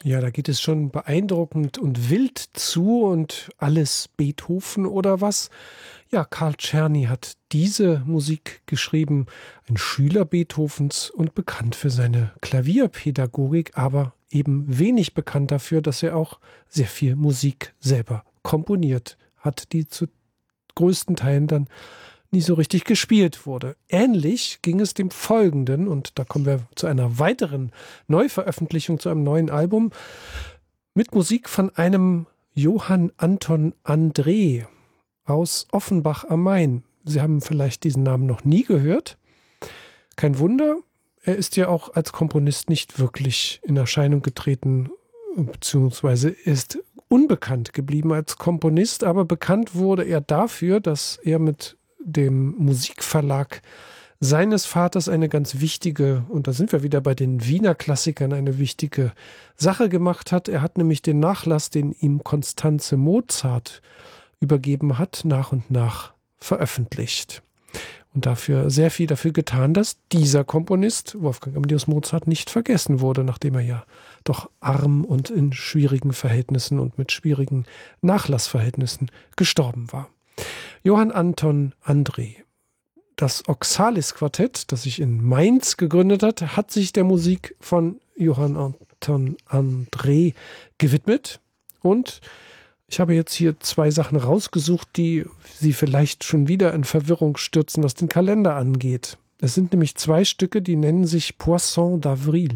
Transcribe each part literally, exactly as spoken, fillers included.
Ja, da geht es schon beeindruckend und wild zu und alles Beethoven oder was? Ja, Karl Czerny hat diese Musik geschrieben, ein Schüler Beethovens und bekannt für seine Klavierpädagogik, aber eben wenig bekannt dafür, dass er auch sehr viel Musik selber komponiert hat, die zu größten Teilen dann nie so richtig gespielt wurde. Ähnlich ging es dem Folgenden, und da kommen wir zu einer weiteren Neuveröffentlichung, zu einem neuen Album, mit Musik von einem Johann Anton André aus Offenbach am Main. Sie haben vielleicht diesen Namen noch nie gehört. Kein Wunder, er ist ja auch als Komponist nicht wirklich in Erscheinung getreten, beziehungsweise ist unbekannt geblieben als Komponist, aber bekannt wurde er dafür, dass er mit dem Musikverlag seines Vaters eine ganz wichtige, und da sind wir wieder bei den Wiener Klassikern, eine wichtige Sache gemacht hat. Er hat nämlich den Nachlass, den ihm Constanze Mozart übergeben hat, nach und nach veröffentlicht. Und dafür sehr viel dafür getan, dass dieser Komponist, Wolfgang Amadeus Mozart, nicht vergessen wurde, nachdem er ja doch arm und in schwierigen Verhältnissen und mit schwierigen Nachlassverhältnissen gestorben war. Johann Anton André. Das Oxalis-Quartett, das sich in Mainz gegründet hat, hat sich der Musik von Johann Anton André gewidmet. Und ich habe jetzt hier zwei Sachen rausgesucht, die Sie vielleicht schon wieder in Verwirrung stürzen, was den Kalender angeht. Es sind nämlich zwei Stücke, die nennen sich Poisson d'Avril.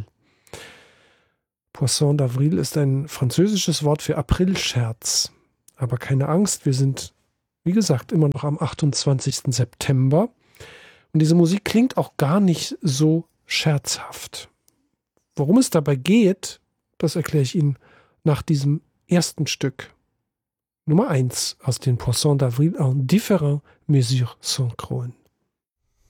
Poisson d'Avril ist ein französisches Wort für Aprilscherz. Aber keine Angst, wir sind, wie gesagt, immer noch am achtundzwanzigsten September. Und diese Musik klingt auch gar nicht so scherzhaft. Worum es dabei geht, das erkläre ich Ihnen nach diesem ersten Stück. Nummer eins aus den Poissons d'Avril en différentes mesures synchrones.